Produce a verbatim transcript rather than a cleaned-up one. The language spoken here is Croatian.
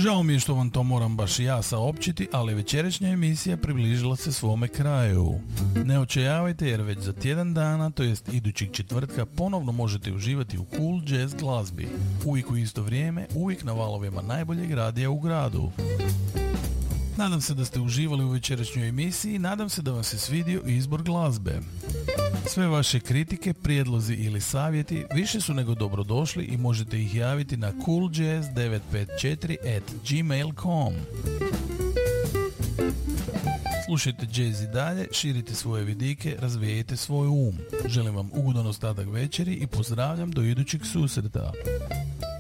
Žao mi je što vam to moram baš ja saopćiti, ali večerašnja emisija približila se svome kraju. Ne očajavajte jer već za tjedan dana, to jest idućeg četvrtka, ponovno možete uživati u cool jazz glazbi. Uvijek u isto vrijeme, uvijek na valovima najboljeg radija u gradu. Nadam se da ste uživali u večerašnjoj emisiji i nadam se da vam se svidio izbor glazbe. Sve vaše kritike, prijedlozi ili savjeti više su nego dobrodošli i možete ih javiti na cool jazz devet pet četiri at gmail dot com. Slušajte jazz i dalje, širite svoje vidike, razvijajte svoj um. Želim vam ugodan ostatak večeri i pozdravljam do idućeg susreta.